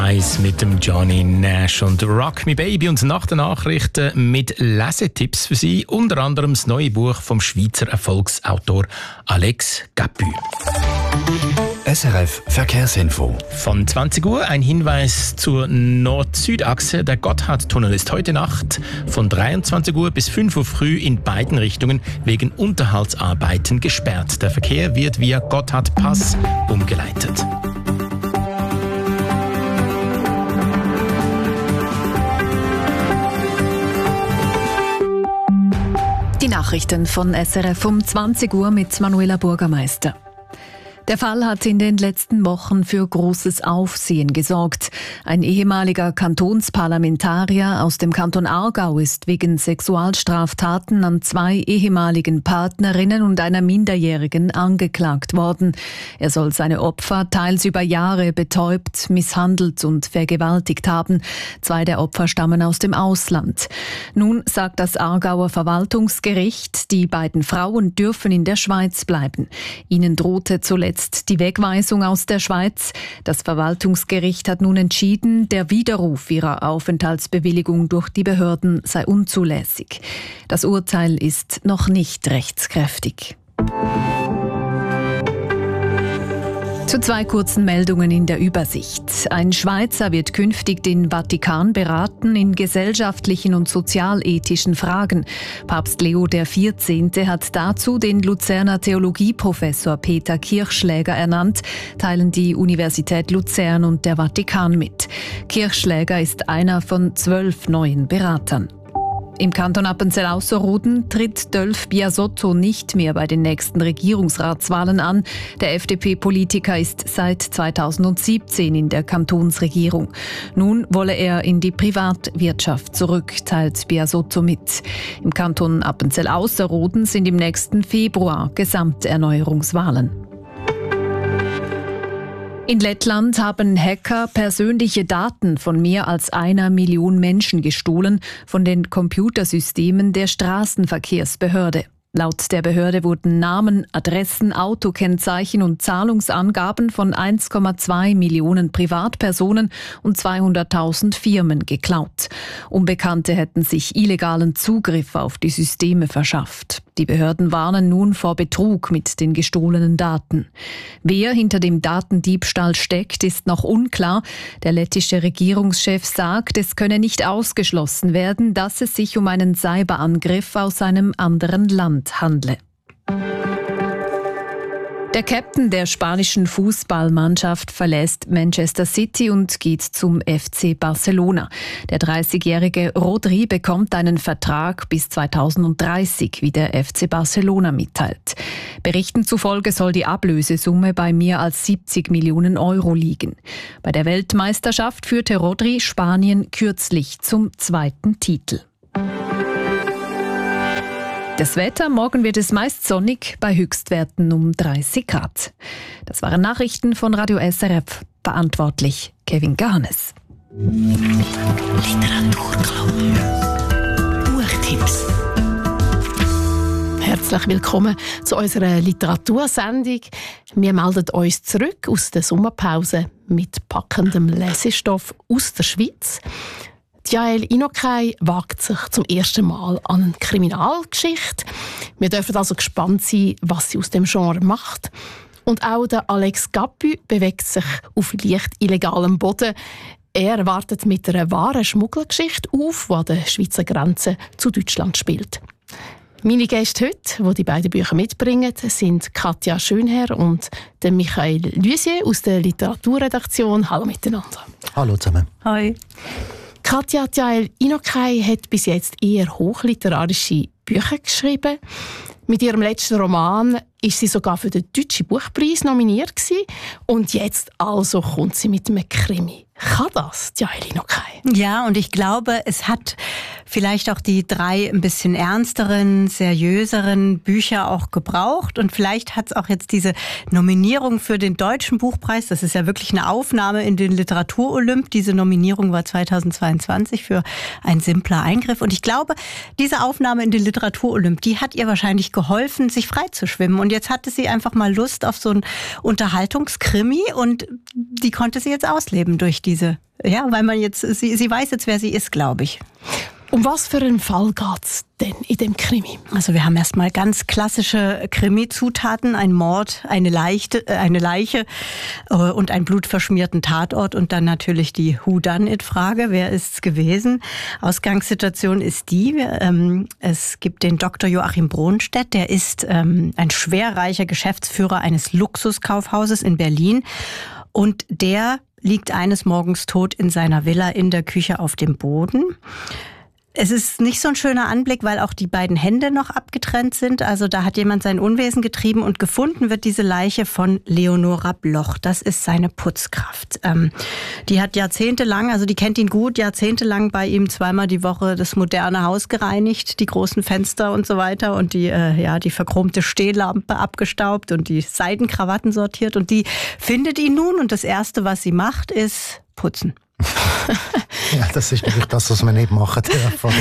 Eins mit dem Johnny Nash und Rock Me Baby und nach den Nachrichten mit Lesetipps für Sie, unter anderem das neue Buch vom Schweizer Erfolgsautor Alex Capu. SRF Verkehrsinfo. Von 20 Uhr ein Hinweis zur Nord-Süd-Achse. Der Gotthardtunnel ist heute Nacht von 23 Uhr bis 5 Uhr früh in beiden Richtungen wegen Unterhaltsarbeiten gesperrt. Der Verkehr wird via Gotthardpass umgeleitet. Die Nachrichten von SRF um 20 Uhr mit Manuela Bürgermeister. Der Fall hat in den letzten Wochen für großes Aufsehen gesorgt. Ein ehemaliger Kantonsparlamentarier aus dem Kanton Aargau ist wegen Sexualstraftaten an 2 ehemaligen Partnerinnen und einer Minderjährigen angeklagt worden. Er soll seine Opfer teils über Jahre betäubt, misshandelt und vergewaltigt haben. 2 der Opfer stammen aus dem Ausland. Nun sagt das Aargauer Verwaltungsgericht, die beiden Frauen dürfen in der Schweiz bleiben. Ihnen drohte zuletzt die Wegweisung aus der Schweiz. Das Verwaltungsgericht hat nun entschieden, der Widerruf ihrer Aufenthaltsbewilligung durch die Behörden sei unzulässig. Das Urteil ist noch nicht rechtskräftig. Zu 2 kurzen Meldungen in der Übersicht. Ein Schweizer wird künftig den Vatikan beraten in gesellschaftlichen und sozialethischen Fragen. Papst Leo XIV. Hat dazu den Luzerner Theologieprofessor Peter Kirchschläger ernannt, teilen die Universität Luzern und der Vatikan mit. Kirchschläger ist einer von 12 neuen Beratern. Im Kanton Appenzell-Ausserrhoden tritt Dölf Biasotto nicht mehr bei den nächsten Regierungsratswahlen an. Der FDP-Politiker ist seit 2017 in der Kantonsregierung. Nun wolle er in die Privatwirtschaft zurück, teilt Biasotto mit. Im Kanton Appenzell-Ausserrhoden sind im nächsten Februar Gesamterneuerungswahlen. In Lettland haben Hacker persönliche Daten von mehr als 1 Million Menschen gestohlen von den Computersystemen der Straßenverkehrsbehörde. Laut der Behörde wurden Namen, Adressen, Autokennzeichen und Zahlungsangaben von 1,2 Millionen Privatpersonen und 200.000 Firmen geklaut. Unbekannte hätten sich illegalen Zugriff auf die Systeme verschafft. Die Behörden warnen nun vor Betrug mit den gestohlenen Daten. Wer hinter dem Datendiebstahl steckt, ist noch unklar. Der lettische Regierungschef sagt, es könne nicht ausgeschlossen werden, dass es sich um einen Cyberangriff aus einem anderen Land handle. Der Captain der spanischen Fußballmannschaft verlässt Manchester City und geht zum FC Barcelona. Der 30-jährige Rodri bekommt einen Vertrag bis 2030, wie der FC Barcelona mitteilt. Berichten zufolge soll die Ablösesumme bei mehr als 70 Millionen Euro liegen. Bei der Weltmeisterschaft führte Rodri Spanien kürzlich zum 2. Titel. Das Wetter, morgen wird es meist sonnig, bei Höchstwerten um 30 Grad. Das waren Nachrichten von Radio SRF. Verantwortlich Kevin Garnes. Literaturclub. Buchtipps. Herzlich willkommen zu unserer Literatursendung. Wir melden uns zurück aus der Sommerpause mit packendem Lesestoff aus der Schweiz. Jael Inokay wagt sich zum ersten Mal an eine Kriminalgeschichte. Wir dürfen also gespannt sein, was sie aus dem Genre macht. Und auch der Alex Capu bewegt sich auf leicht illegalem Boden. Er wartet mit einer wahren Schmuggelgeschichte auf, die an der Schweizer Grenze zu Deutschland spielt. Meine Gäste heute, die die beiden Bücher mitbringen, sind Katja Schönherr und der Michael Lusier aus der Literaturredaktion. Hallo miteinander. Hallo zusammen. Hi. Katja Jael Inokay hat bis jetzt eher hochliterarische Bücher geschrieben. Mit ihrem letzten Roman ist sie sogar für den Deutschen Buchpreis nominiert gewesen. Und jetzt also kommt sie mit einem Krimi. Kann das, Jael Inokay? Ja, und ich glaube, es hat vielleicht auch die 3 ein bisschen ernsteren, seriöseren Bücher auch gebraucht. Und vielleicht hat es auch jetzt diese Nominierung für den Deutschen Buchpreis, das ist ja wirklich eine Aufnahme in den Literaturolymp. Diese Nominierung war 2022 für Ein simpler Eingriff. Und ich glaube, diese Aufnahme in den Literaturolymp, die hat ihr wahrscheinlich geholfen, sich frei zu schwimmen. Und jetzt hatte sie einfach mal Lust auf so einen Unterhaltungskrimi und die konnte sie jetzt ausleben durch weil man jetzt, sie weiß jetzt, wer sie ist, glaube ich. Um was für einen Fall geht's denn in dem Krimi? Also wir haben erstmal ganz klassische Krimi-Zutaten, ein Mord, eine Leiche und einen blutverschmierten Tatort und dann natürlich die Who-Done-It-Frage, wer ist's gewesen? Ausgangssituation ist die, es gibt den Dr. Joachim Bronstedt, der ist ein schwerreicher Geschäftsführer eines Luxuskaufhauses in Berlin und der liegt eines Morgens tot in seiner Villa in der Küche auf dem Boden. Es ist nicht so ein schöner Anblick, weil auch die beiden Hände noch abgetrennt sind. Also da hat jemand sein Unwesen getrieben und gefunden wird diese Leiche von Leonora Bloch. Das ist seine Putzkraft. Die hat jahrzehntelang, also die kennt ihn gut, jahrzehntelang bei ihm zweimal die Woche das moderne Haus gereinigt, die großen Fenster und so weiter und die verchromte Stehlampe abgestaubt und die Seidenkrawatten sortiert. Und die findet ihn nun und das Erste, was sie macht, ist putzen. Ja, das ist natürlich das, was man nicht machen darf.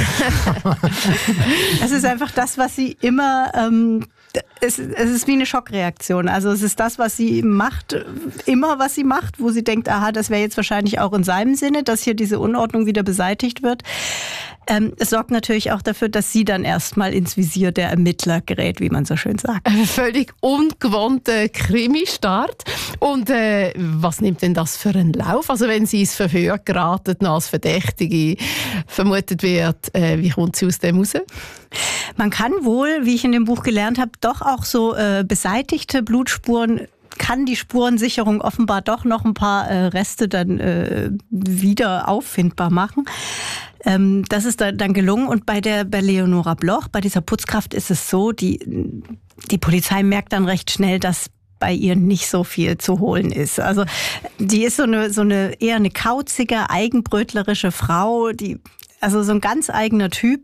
Es ist einfach das, was sie immer, es ist wie eine Schockreaktion. Also es ist das, was sie macht, immer was sie macht, wo sie denkt, aha, das wäre jetzt wahrscheinlich auch in seinem Sinne, dass hier diese Unordnung wieder beseitigt wird. Es sorgt natürlich auch dafür, dass sie dann erstmal ins Visier der Ermittler gerät, wie man so schön sagt. Ein völlig ungewohnter Krimi-Start. Und was nimmt denn das für einen Lauf? Also wenn sie ins Verhör geraten als Verdächtige vermutet wird, wie kommt sie aus dem raus? Man kann wohl, wie ich in dem Buch gelernt habe, doch auch so beseitigte Blutspuren, kann die Spurensicherung offenbar doch noch ein paar Reste dann wieder auffindbar machen. Das ist dann gelungen. Und bei Leonora Bloch, bei dieser Putzkraft ist es so, die Polizei merkt dann recht schnell, dass bei ihr nicht so viel zu holen ist. Also die ist so eine eher eine kauzige, eigenbrötlerische Frau, also so ein ganz eigener Typ.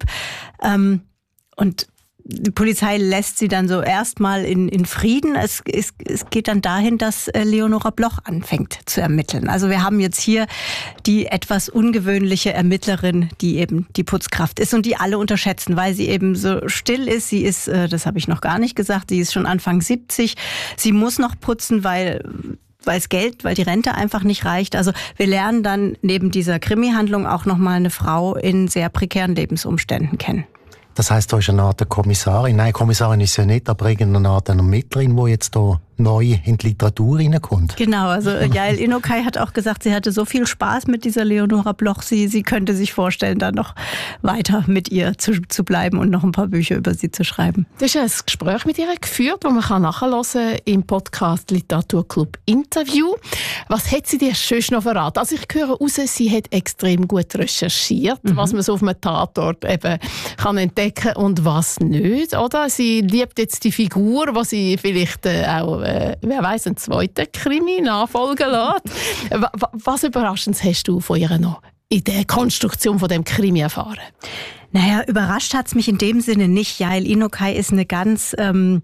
Und die Polizei lässt sie dann so erstmal in Frieden. Es geht dann dahin, dass Leonora Bloch anfängt zu ermitteln. Also wir haben jetzt hier die etwas ungewöhnliche Ermittlerin, die eben die Putzkraft ist und die alle unterschätzen, weil sie eben so still ist. Sie ist, das habe ich noch gar nicht gesagt, sie ist schon Anfang 70. Sie muss noch putzen, weil die Rente einfach nicht reicht. Also wir lernen dann neben dieser Krimi-Handlung auch nochmal eine Frau in sehr prekären Lebensumständen kennen. Das heisst, da ist eine Art Kommissarin. Nein, Kommissarin ist ja nicht, aber irgendeine Art Ermittlerin, die jetzt hier neu in die Literatur reinkommt. Genau, also Yael Inokai hat auch gesagt, sie hatte so viel Spaß mit dieser Leonora Bloch, sie könnte sich vorstellen, dann noch weiter mit ihr zu bleiben und noch ein paar Bücher über sie zu schreiben. Du hast ein Gespräch mit ihr geführt, das man nachhören kann im Podcast Literaturclub Interview. Was hat sie dir schon noch verraten? Also ich höre raus, sie hat extrem gut recherchiert, was man so auf einem Tatort eben kann entdecken und was nicht, oder? Sie liebt jetzt die Figur, die sie vielleicht auch wer weiss, einen zweiten Krimi nachfolgen lässt. Was Überraschendes hast du von ihr noch in der Konstruktion von dem Krimi erfahren? Naja, überrascht hat es mich in dem Sinne nicht. Yael Inokai ist eine ganz eine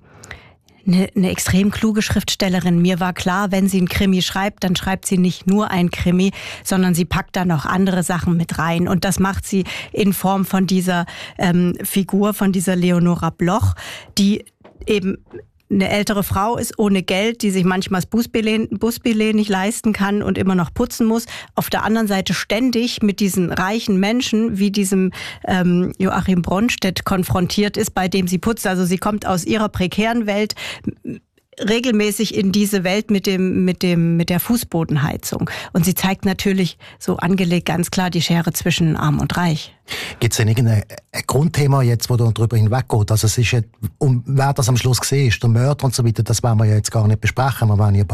extrem kluge Schriftstellerin. Mir war klar, wenn sie einen Krimi schreibt, dann schreibt sie nicht nur ein Krimi, sondern sie packt da noch andere Sachen mit rein. Und das macht sie in Form von dieser Figur, von dieser Leonora Bloch, die eben eine ältere Frau ist ohne Geld, die sich manchmal das Busbillett nicht leisten kann und immer noch putzen muss. Auf der anderen Seite ständig mit diesen reichen Menschen wie diesem Joachim Bronstedt konfrontiert ist, bei dem sie putzt. Also sie kommt aus ihrer prekären Welt regelmäßig in diese Welt mit der Fußbodenheizung. Und sie zeigt natürlich so angelegt ganz klar die Schere zwischen Arm und Reich. Gibt es denn irgendein Grundthema jetzt, wo darüber hinweggeht? Also es ist ja, wer das am Schluss gesehen ist, der Mörder und so weiter, das werden wir ja jetzt gar nicht besprechen. Wir werden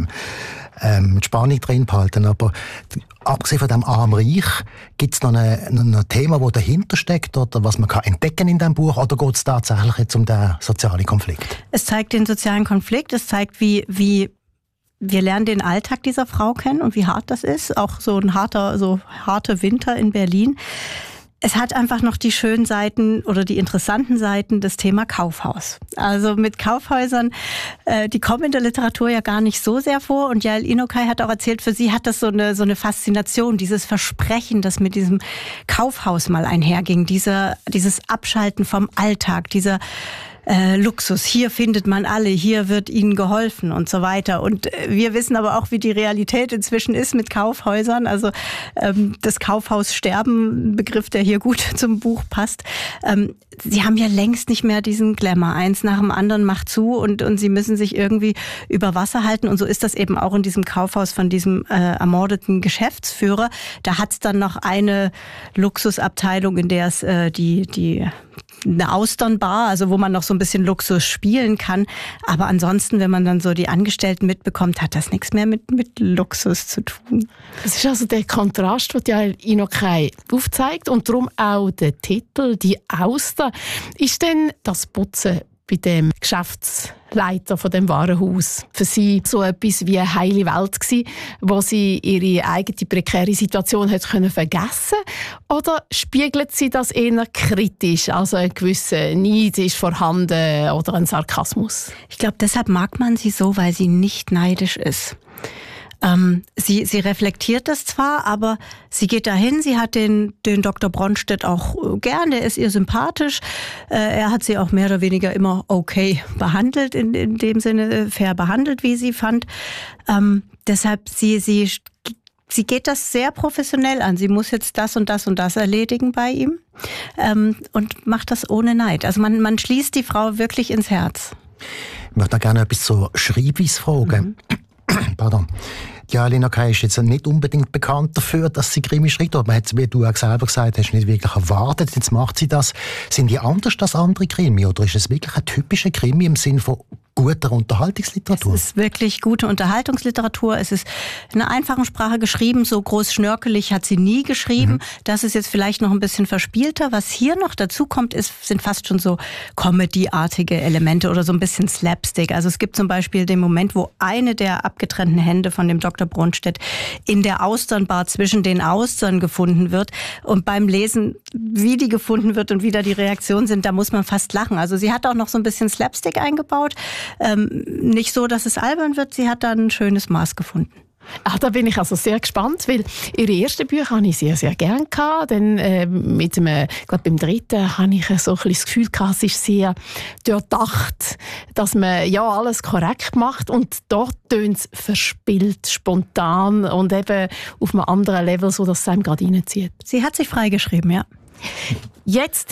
ja die Spannung drin behalten. Aber abgesehen von dem Arm-Reich, gibt es noch ein Thema, das dahinter steckt oder was man kann entdecken in diesem Buch? Oder geht es tatsächlich jetzt um den sozialen Konflikt? Es zeigt den sozialen Konflikt. Es zeigt, wie wir lernen den Alltag dieser Frau kennen und wie hart das ist. Auch so harte Winter in Berlin. Es hat einfach noch die schönen Seiten oder die interessanten Seiten des Thema Kaufhaus. Also mit Kaufhäusern, die kommen in der Literatur ja gar nicht so sehr vor. Und Yael Inokai hat auch erzählt, für sie hat das so eine Faszination, dieses Versprechen, das mit diesem Kaufhaus mal einherging, dieses Abschalten vom Alltag, dieser Luxus, hier findet man alle, hier wird ihnen geholfen und so weiter. Und wir wissen aber auch, wie die Realität inzwischen ist mit Kaufhäusern. Also das Kaufhaussterben, ein Begriff, der hier gut zum Buch passt. Sie haben ja längst nicht mehr diesen Glamour. Eins nach dem anderen macht zu und sie müssen sich irgendwie über Wasser halten. Und so ist das eben auch in diesem Kaufhaus von diesem ermordeten Geschäftsführer. Da hat es dann noch eine Luxusabteilung, in der es eine Austernbar, also wo man noch so ein bisschen Luxus spielen kann. Aber ansonsten, wenn man dann so die Angestellten mitbekommt, hat das nichts mehr mit Luxus zu tun. Das ist also der Kontrast, den Jael Inokay aufzeigt und darum auch der Titel «Die Auster». Ist denn das Putzen bei dem Geschäftsleiter von dem Warenhaus für Sie so etwas wie eine heile Welt gewesen, wo Sie Ihre eigene prekäre Situation hat können vergessen? Oder spiegelt Sie das eher kritisch, also ein gewisser Neid ist vorhanden oder ein Sarkasmus? Ich glaube, deshalb mag man sie so, weil sie nicht neidisch ist. Sie reflektiert das zwar, aber sie geht dahin, sie hat den Dr. Bronstedt auch gern, der ist ihr sympathisch. Er hat sie auch mehr oder weniger immer okay behandelt, in dem Sinne fair behandelt, wie sie fand. Deshalb, sie geht das sehr professionell an. Sie muss jetzt das und das und das erledigen bei ihm und macht das ohne Neid. Also man schließt die Frau wirklich ins Herz. Ich möchte da gerne etwas zur Schreibweise fragen. Pardon. Jael Inokay ist jetzt nicht unbedingt bekannt dafür, dass sie Krimi schreibt, aber man hat, wie du auch selber gesagt hast, nicht wirklich erwartet. Jetzt macht sie das. Sind die anders als andere Krimi oder ist es wirklich ein typischer Krimi im Sinne von guter Unterhaltungsliteratur? Es ist wirklich gute Unterhaltungsliteratur. Es ist in einer einfachen Sprache geschrieben, so groß schnörkelig hat sie nie geschrieben. Das ist jetzt vielleicht noch ein bisschen verspielter. Was hier noch dazu kommt, sind fast schon so Comedy-artige Elemente oder so ein bisschen Slapstick. Also es gibt zum Beispiel den Moment, wo eine der abgetrennten Hände von dem Dr. Bronstedt in der Austernbar zwischen den Austern gefunden wird. Und beim Lesen, wie die gefunden wird und wie da die Reaktionen sind, da muss man fast lachen. Also sie hat auch noch so ein bisschen Slapstick eingebaut. Nicht so, dass es albern wird, sie hat da ein schönes Maß gefunden. Ach, da bin ich also sehr gespannt, weil ihre ersten Bücher habe ich sehr, sehr gerne gehabt. Dann mit dem, ich glaube, beim dritten habe ich so ein bisschen das Gefühl gehabt, es ist sehr durchdacht, dass man ja alles korrekt macht und dort tönt es verspielt, spontan und eben auf einem anderen Level, so dass es einem gerade reinzieht. Sie hat sich freigeschrieben, ja. Jetzt,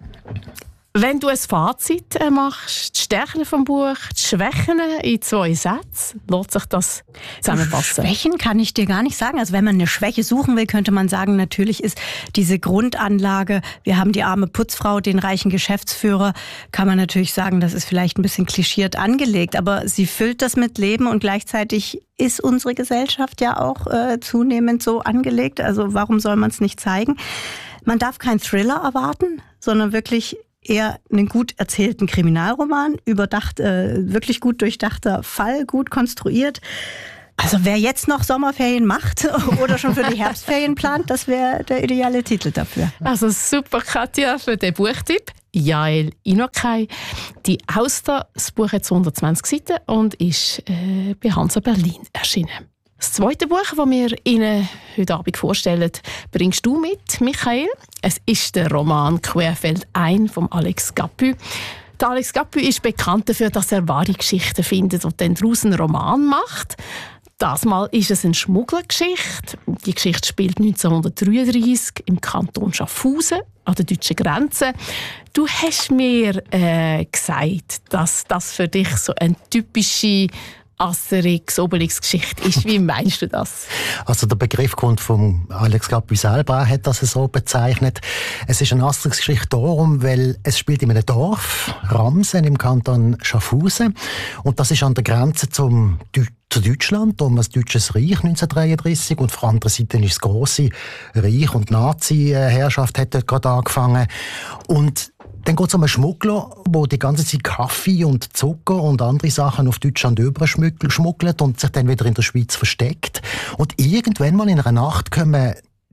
wenn du ein Fazit machst, die Stärken vom Buch, die Schwächen in 2 Sätzen, lässt sich das zusammenfassen? Schwächen kann ich dir gar nicht sagen. Also wenn man eine Schwäche suchen will, könnte man sagen, natürlich ist diese Grundanlage, wir haben die arme Putzfrau, den reichen Geschäftsführer, kann man natürlich sagen, das ist vielleicht ein bisschen klischiert angelegt, aber sie füllt das mit Leben und gleichzeitig ist unsere Gesellschaft ja auch zunehmend so angelegt. Also warum soll man es nicht zeigen? Man darf keinen Thriller erwarten, sondern wirklich eher einen gut erzählten Kriminalroman, überdacht, wirklich gut durchdachter Fall, gut konstruiert. Also wer jetzt noch Sommerferien macht oder schon für die Herbstferien plant, das wäre der ideale Titel dafür. Also super, Katja, für den Buchtipp. Jael Inokay. «Die Auster», das Buch hat 120 Seiten und ist bei Hansa Berlin erschienen. Das zweite Buch, das wir Ihnen heute Abend vorstellen, bringst du mit, Michael. Es ist der Roman «Querfeld ein» von Alex Gappy. Der Alex Gappy ist bekannt dafür, dass er wahre Geschichten findet und dann daraus einen Roman macht. Das Mal ist es eine Schmugglergeschichte. Die Geschichte spielt 1933 im Kanton Schaffhausen an der deutschen Grenze. Du hast mir gesagt, dass das für dich so eine typische Asterix-Obelix-Geschichte ist. Wie meinst du das? Also der Begriff kommt von Alex Gappy selber, er hat das so bezeichnet. Es ist eine Asterix-Geschichte darum, weil es spielt in einem Dorf, Ramsen im Kanton Schaffhausen, und das ist an der Grenze zu Deutschland, um das Deutsches Reich 1933, und auf der anderen Seite ist das grosse Reich und Nazi-Herrschaft hat dort gerade angefangen. Und dann geht es um einen Schmuggler, der die ganze Zeit Kaffee und Zucker und andere Sachen auf Deutschland überschmuggelt und sich dann wieder in der Schweiz versteckt. Und irgendwann mal in einer Nacht kommen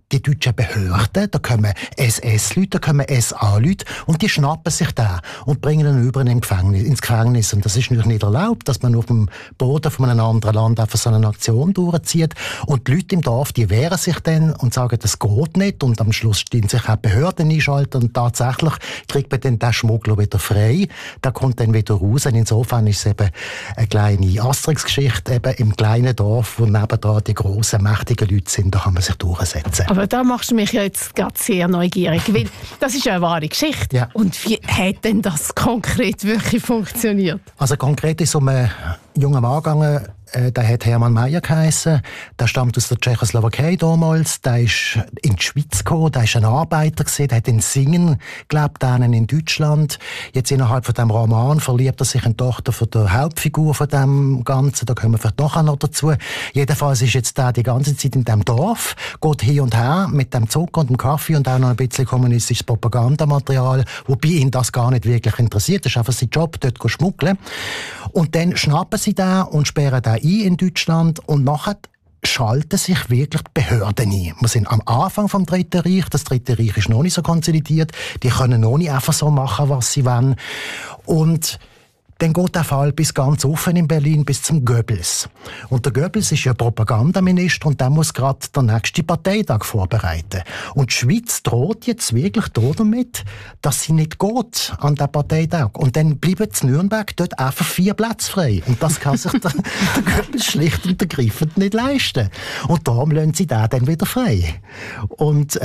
die deutschen Behörden, da kommen SS-Leute, da kommen SA-Leute und die schnappen sich da und bringen ihn über ins Gefängnis. Und das ist natürlich nicht erlaubt, dass man auf dem Boden von einem anderen Land einfach so eine Aktion durchzieht. Und die Leute im Dorf, die wehren sich dann und sagen, das geht nicht. Und am Schluss stehen sich auch Behörden einschalten und tatsächlich kriegt man dann den Schmuggler wieder frei. Der kommt dann wieder raus. Und insofern ist es eben eine kleine Asterix-Geschichte eben im kleinen Dorf, wo nebendran die grossen, mächtigen Leute sind. Da kann man sich durchsetzen. Aber da machst du mich jetzt gerade sehr neugierig, weil das ist ja eine wahre Geschichte. Ja. Und wie hat denn das konkret wirklich funktioniert? Also konkret ist es um einen jungen Mann gegangen, der hat Hermann Mayer geheissen. Der stammt aus der Tschechoslowakei damals. Der ist in die Schweiz gekommen. Der ist ein Arbeiter gewesen. Der hat in Singen gelebt, in Deutschland. Jetzt innerhalb von dem Roman verliebt er sich in die Tochter von der Hauptfigur von dem Ganzen. Da kommen wir vielleicht nachher noch dazu. Jedenfalls ist jetzt der die ganze Zeit in dem Dorf, geht hin und her mit dem Zucker und dem Kaffee und auch noch ein bisschen kommunistisches Propagandamaterial, wobei ihn das gar nicht wirklich interessiert. Das ist einfach sein Job, dort zu schmuggeln. Und dann schnappen sie den und sperren den in Deutschland und nachher schalten sich wirklich die Behörden ein. Wir sind am Anfang vom Dritten Reich. Das Dritte Reich ist noch nicht so konsolidiert. Die können noch nicht einfach so machen, was sie wollen. Und dann geht der Fall bis ganz offen in Berlin, bis zum Goebbels. Und der Goebbels ist ja Propagandaminister und der muss gerade den nächsten Parteitag vorbereiten. Und die Schweiz droht jetzt wirklich damit, dass sie nicht geht an den Parteitag. Und dann bleiben in Nürnberg dort einfach 4 Plätze frei. Und das kann sich der Goebbels schlicht und ergreifend nicht leisten. Und darum lassen sie den dann wieder frei. Und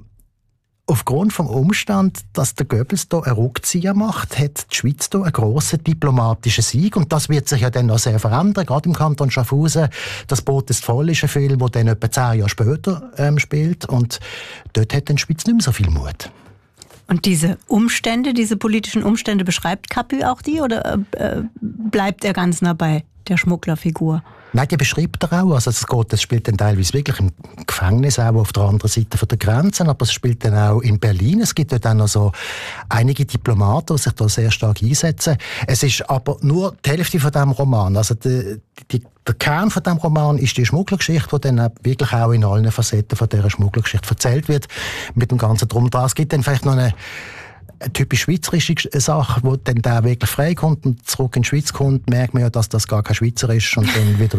aufgrund vom Umstand, dass der Goebbels hier einen Rückzieher macht, hat die Schweiz hier einen grossen diplomatischen Sieg. Und das wird sich ja dann noch sehr verändern. Gerade im Kanton Schaffhausen, das Boot ist voll, ist ein Film, der dann etwa 10 Jahre später spielt. Und dort hat dann die Schweiz nicht mehr so viel Mut. Und diese Umstände, diese politischen Umstände, beschreibt Capu auch die oder bleibt er ganz nah bei der Schmugglerfigur? Nein, die beschreibt er auch. Also das spielt dann teilweise wirklich im Gefängnis, auch auf der anderen Seite der Grenzen, aber es spielt dann auch in Berlin. Es gibt dort auch noch so einige Diplomaten, die sich da sehr stark einsetzen. Es ist aber nur die Hälfte von diesem Roman. Also der Kern von diesem Roman ist die Schmugglergeschichte, die dann wirklich auch in allen Facetten von dieser Schmugglergeschichte erzählt wird, mit dem ganzen Drum und Dran. Es gibt dann vielleicht noch eine typisch schweizerische Sache, wo dann der wirklich freikommt und zurück in die Schweiz kommt, merkt man ja, dass das gar kein Schweizer ist und dann wieder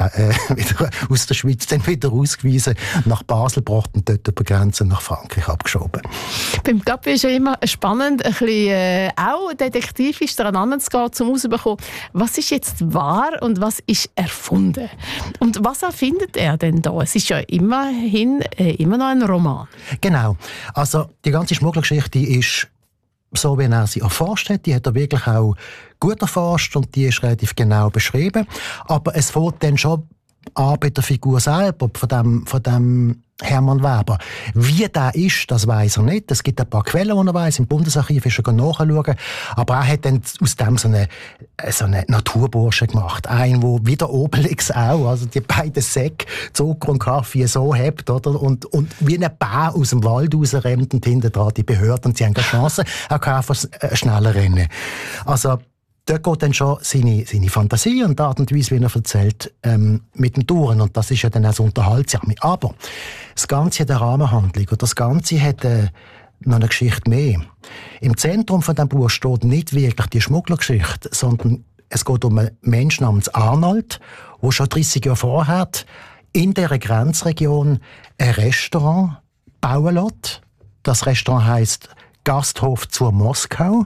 aus der Schweiz dann wieder ausgewiesen, nach Basel gebracht und dort über Grenzen nach Frankreich abgeschoben. Beim Capu ist ja immer spannend, ein bisschen auch detektivisch daran zu gehen, um herauszubekommen, was ist jetzt wahr und was ist erfunden. Und was erfindet er denn da? Es ist ja immerhin immer noch ein Roman. Genau. Also die ganze Schmugglergeschichte ist so, wie er sie erforscht hat. Die hat er wirklich auch gut erforscht und die ist relativ genau beschrieben. Aber es fängt dann schon an bei der Figur selber, von dem Hermann Weber. Wie der ist, das weiss er nicht. Es gibt ein paar Quellen, die er weiss. Im Bundesarchiv ist er nachschauen. Aber er hat dann aus dem so eine Naturbursche gemacht. Ein, wo wie der Obelix auch, also die beiden Säcke, Zucker und Kaffee so hebt, oder? Und wie ein Bär aus dem Wald rausrennt und hinten dran die Behörden, und sie haben keine Chance. Er kann einfach schneller rennen. Also, dort geht dann schon seine Fantasie und die Art und Weise, wie er erzählt, mit dem Touren. Und das ist ja dann auch so unterhaltsam. Aber das Ganze hat eine Rahmenhandlung und das Ganze hat noch eine Geschichte mehr. Im Zentrum von diesem Buch steht nicht wirklich die Schmugglergeschichte, sondern es geht um einen Menschen namens Arnold, der schon 30 Jahre vorher in dieser Grenzregion ein Restaurant bauen lässt. Das Restaurant heisst Gasthof zur Moskau.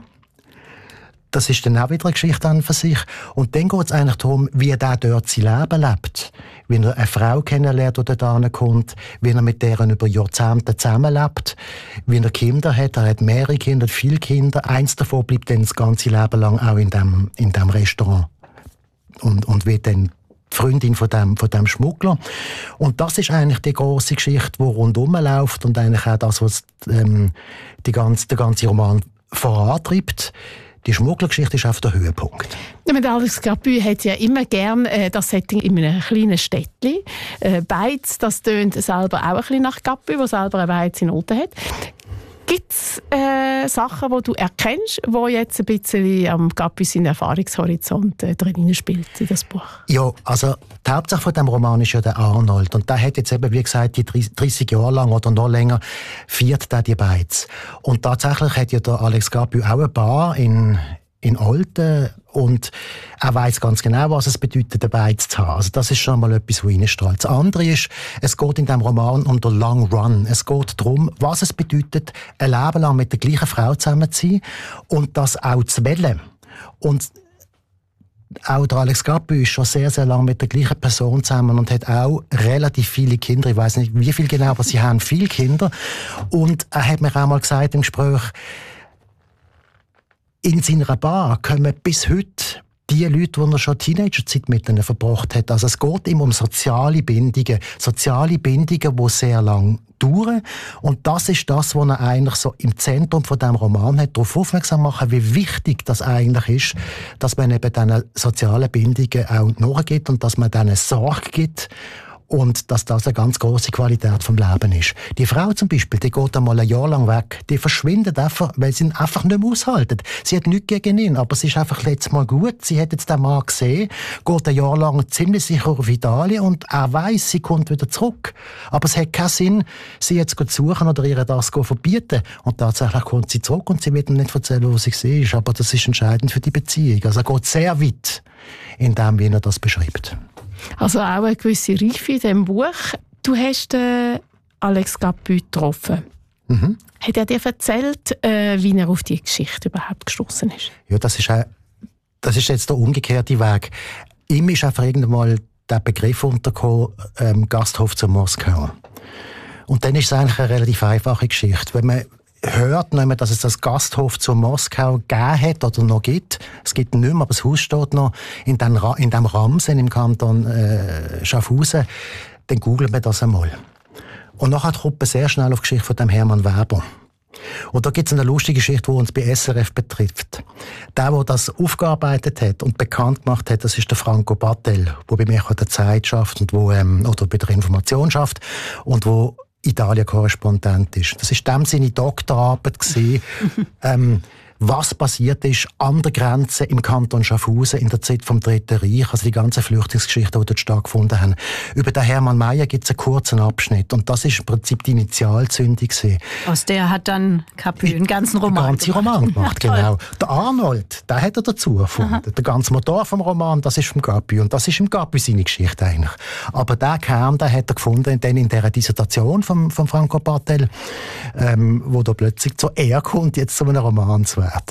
Das ist dann auch wieder eine Geschichte an für sich. Und dann geht es eigentlich darum, wie er dort sein Leben lebt. Wie er eine Frau kennenlernt, die dort kommt, wie er mit deren über Jahrzehnte zusammenlebt, wie er Kinder hat. Er hat mehrere Kinder, viele Kinder. Eins davon bleibt dann das ganze Leben lang auch in dem Restaurant. Und wird dann die Freundin von dem Schmuggler. Und das ist eigentlich die grosse Geschichte, die rundherum läuft und eigentlich auch das, was der ganze Roman vorantreibt. Die Schmugglergeschichte ist auf der Höhepunkt. Alex Capu hat ja immer gern das Setting in einem kleinen Städtchen. Beiz, das tönt selber auch ein bisschen nach Capu, der selber eine Beiz in Olten hat. Gibt es Sachen, die du erkennst, die jetzt ein bisschen am Gabi seinen Erfahrungshorizont drin spielt in das Buch? Ja, also die Hauptsache von diesem Roman ist ja der Arnold. Und der hat jetzt eben, wie gesagt, die 30 Jahre lang oder noch länger feiert der die Beiz. Und tatsächlich hat ja der Alex Gabi auch eine Bar in Olten und er weiss ganz genau, was es bedeutet, eine Beiz zu haben. Also das ist schon mal etwas, was reinstrahlt. Das andere ist, es geht in diesem Roman um den Long Run. Es geht darum, was es bedeutet, ein Leben lang mit der gleichen Frau zusammen zu sein und das auch zu wollen. Und auch der Alex Gabi ist schon sehr, sehr lange mit der gleichen Person zusammen und hat auch relativ viele Kinder. Ich weiss nicht, wie viele genau, aber sie haben viele Kinder. Und er hat mir auch mal gesagt im Gespräch, in seiner Bar kommen bis heute die Leute, die er schon Teenagerzeit mit ihnen verbracht hat. Also es geht ihm um soziale Bindungen, die sehr lang dauern. Und das ist das, was er eigentlich so im Zentrum von diesem Roman hat, darauf aufmerksam machen, wie wichtig das eigentlich ist, dass man eben diesen sozialen Bindungen auch nachgeht und dass man denen Sorge gibt. Und dass das eine ganz grosse Qualität vom Leben ist. Die Frau zum Beispiel, die geht einmal ein Jahr lang weg. Die verschwindet einfach, weil sie ihn einfach nicht mehr aushalten. Sie hat nichts gegen ihn, aber es ist einfach letztes Mal gut. Sie hat jetzt den Mann gesehen, geht ein Jahr lang ziemlich sicher auf Italien und er weiss, sie kommt wieder zurück. Aber es hat keinen Sinn, sie jetzt zu suchen oder ihr das zu verbieten. Und tatsächlich kommt sie zurück und sie wird ihm nicht erzählen, wo sie war. Aber das ist entscheidend für die Beziehung. Also er geht sehr weit in dem, wie er das beschreibt. Also auch eine gewisse Reife in diesem Buch. Du hast Alex Gabi getroffen. Mhm. Hat er dir erzählt, wie er auf die Geschichte überhaupt gestossen ist? Ja, das ist jetzt der umgekehrte Weg. Ihm ist einfach irgendwann mal der Begriff untergekommen, Gasthof zu Moskau. Und dann ist es eigentlich eine relativ einfache Geschichte. Wenn man hört, dass es das Gasthof zu Moskau gegeben hat oder noch gibt. Es gibt ihn nicht mehr, aber das Haus steht noch in dem Ramsen im Kanton Schaffhausen. Dann googelt man das einmal. Und nachher kommt man sehr schnell auf die Geschichte von dem Hermann Weber. Und da gibt es eine lustige Geschichte, die uns bei SRF betrifft. Der das aufgearbeitet hat und bekannt gemacht hat, das ist der Franco Battel, der bei mir an der Zeit schafft und oder bei der Information schafft und wo Italien-Korrespondent ist. Das war dem seine Doktorarbeit gewesen, was passiert ist an der Grenze im Kanton Schaffhausen in der Zeit vom Dritten Reich, also die ganzen Flüchtlingsgeschichten, die dort stattgefunden haben. Über den Hermann Mayer gibt es einen kurzen Abschnitt und das ist im Prinzip die Initialzündung gewesen. Aus der hat dann Gabi einen ganzen Roman gemacht. Genau. Der Arnold, der hat er dazu erfunden. Aha. Der ganze Motor vom Roman, das ist vom Gabi und das ist im Gabi seine Geschichte eigentlich. Aber der Kern, den hat er gefunden dann in dieser Dissertation von Franco Battel, wo da plötzlich zur Ehre kommt, jetzt zu einem Roman zu werden.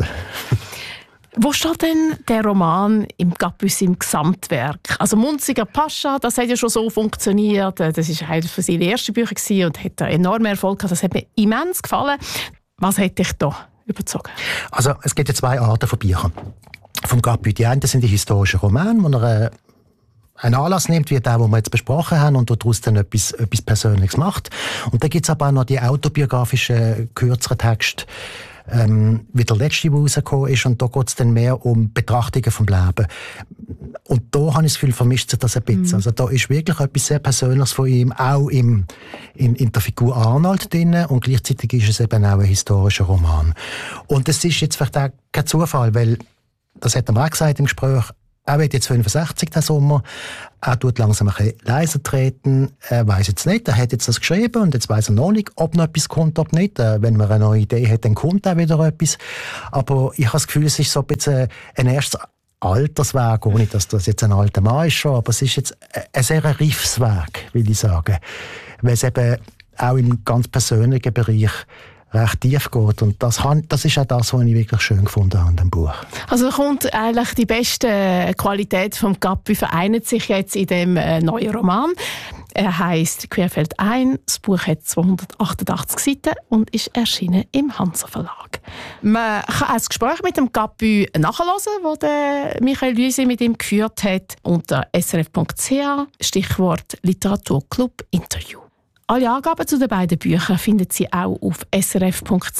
Wo steht denn der Roman im Gabi im Gesamtwerk? Also Munziger Pascha, das hat ja schon so funktioniert. Das war eines von seinen ersten Büchern und hat einen enormen Erfolg gehabt. Das hat mir immens gefallen. Was hat dich da überzogen? Also es gibt ja zwei Arten von Büchern vom Gabi. Die einen sind die historischen Romane, wo er einen Anlass nimmt, wie der, den wir jetzt besprochen haben, und daraus dann etwas Persönliches macht. Und dann gibt es aber auch noch die autobiografischen, kürzeren Texte, wie der letzte, der rausgekommen ist. Und da geht es dann mehr um Betrachtungen vom Leben. Und da habe ich das Gefühl, vermischt sich das ein bisschen. Also da ist wirklich etwas sehr Persönliches von ihm, auch in der Figur Arnold drin. Und gleichzeitig ist es eben auch ein historischer Roman. Und das ist jetzt vielleicht auch kein Zufall, weil, das hat er mir auch gesagt im Gespräch, er wird jetzt 65 den Sommer. Er tut langsam ein bisschen leiser treten. Er weiss jetzt nicht, er hat jetzt das geschrieben und jetzt weiss er noch nicht, ob noch etwas kommt, ob nicht. Wenn man eine neue Idee hat, dann kommt auch wieder etwas. Aber ich habe das Gefühl, es ist so ein bisschen ein erstes Altersweg, ohne dass das jetzt ein alter Mann ist schon, aber es ist jetzt ein sehr reifes Weg, will ich sagen. Weil es eben auch im ganz persönlichen Bereich recht tief geht. Und das ist auch das, was ich wirklich schön gefunden habe an dem Buch. Also kommt eigentlich die beste Qualität vom Gabi vereint sich jetzt in dem neuen Roman. Er heisst «Querfeld ein». Das Buch hat 288 Seiten und ist erschienen im Hansa Verlag. Man kann auch das Gespräch mit dem Gabi nachhören, das Michael Lüsi mit ihm geführt hat, unter srf.ch, Stichwort Literaturclub Interview. Alle Angaben zu den beiden Büchern finden Sie auch auf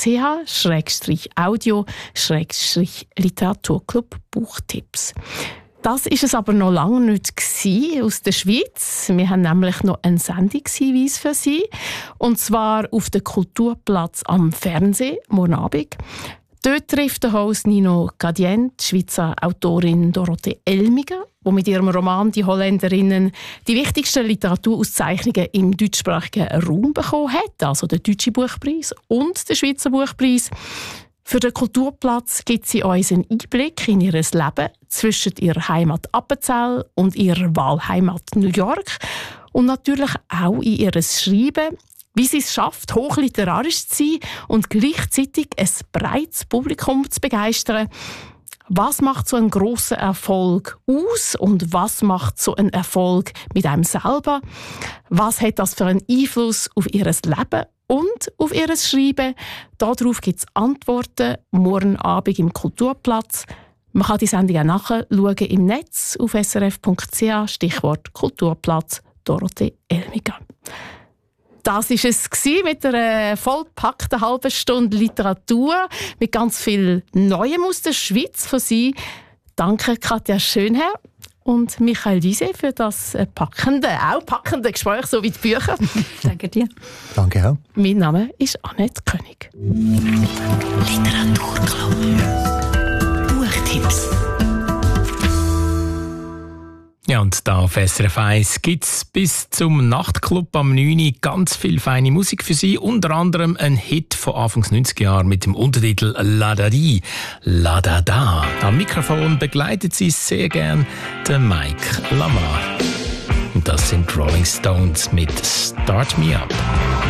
srf.ch/audio/Literaturclub Buchtipps. Das ist es aber noch lange nicht gewesen aus der Schweiz. Wir haben nämlich noch einen Sendungshinweis für Sie. Und zwar auf dem Kulturplatz am Fernsehen, morgen Abend. Dort trifft der Host Nino Gadien die Schweizer Autorin Dorothee Elmiger, die mit ihrem Roman «Die Holländerinnen» die wichtigsten Literaturauszeichnungen im deutschsprachigen Raum bekommen hat, also den Deutschen Buchpreis und den Schweizer Buchpreis. Für den Kulturplatz gibt sie uns einen Einblick in ihr Leben zwischen ihrer Heimat Appenzell und ihrer Wahlheimat New York und natürlich auch in ihr Schreiben, wie sie es schafft, hochliterarisch zu sein und gleichzeitig ein breites Publikum zu begeistern. Was macht so einen grossen Erfolg aus und was macht so einen Erfolg mit einem selber? Was hat das für einen Einfluss auf ihr Leben und auf ihr Schreiben? Darauf gibt es Antworten morgen Abend im Kulturplatz. Man kann die Sendung auch nachschauen im Netz auf srf.ch, Stichwort Kulturplatz Dorothee Elmiger. Das war es mit einer vollpackten halben Stunde Literatur mit ganz viel Neuem aus der Schweiz von Sie. Danke Katja Schönherr und Michael Wiese für das packende Gespräch, so wie die Bücher. Danke dir. Danke auch. Mein Name ist Annette König. Literaturclub. Buchtipps. Ja, und da auf SRF 1 gibt es bis zum Nachtclub am 9 Uhr ganz viel feine Musik für Sie. Unter anderem ein Hit von Anfangs 90er Jahren mit dem Untertitel La Da Di, La Da Da. Am Mikrofon begleitet Sie sehr gern der Mike Lamar. Und das sind Rolling Stones mit Start Me Up.